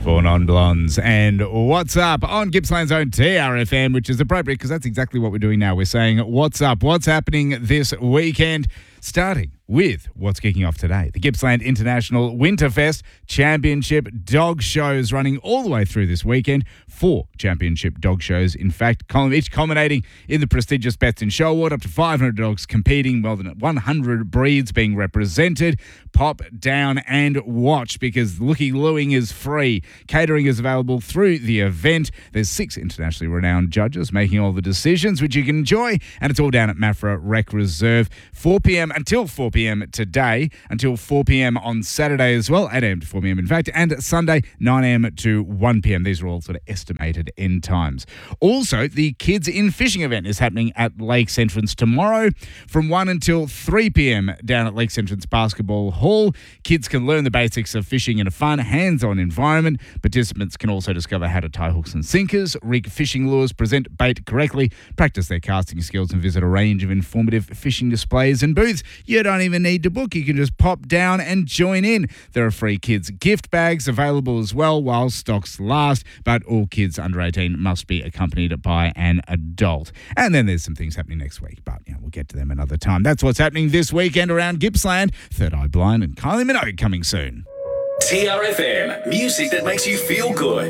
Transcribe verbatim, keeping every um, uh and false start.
Four Non-Blondes and What's Up on Gippsland's own T R F M, which is appropriate because that's exactly what we're doing now. We're saying what's up, what's happening this weekend, starting with what's kicking off today. The Gippsland International Winterfest Championship Dog Shows running all the way through this weekend. Four championship dog shows, in fact, each culminating in the prestigious Best in Show Award. Up to five hundred dogs competing, more than one hundred breeds being represented. Pop down and watch because looky-looing is free. Catering is available through the event. There's six internationally renowned judges making all the decisions, which you can enjoy, and it's all down at Maffra Rec Reserve. four p.m. until four p.m. today, until four p.m. on Saturday as well, eight a.m. to four p.m. in fact, and Sunday, nine a.m. to one p.m. These are all sort of estimated end times. Also, the Kids in Fishing event is happening at Lakes Entrance tomorrow from one until three p.m. down at Lakes Entrance Basketball Hall. Kids can learn the basics of fishing in a fun, hands-on environment. Participants can also discover how to tie hooks and sinkers, rig fishing lures, present bait correctly, practice their casting skills, and visit a range of informative fishing displays and booths. You don't even need to book. You can just pop down and join in. There are free kids gift bags available as well while stocks last, but all kids under eighteen must be accompanied by an adult. And then there's some things happening next week, but you know, we'll get to them another time. That's what's happening this weekend around Gippsland. Third Eye Blind and Kylie Minogue coming soon. T R F M, music that makes you feel good.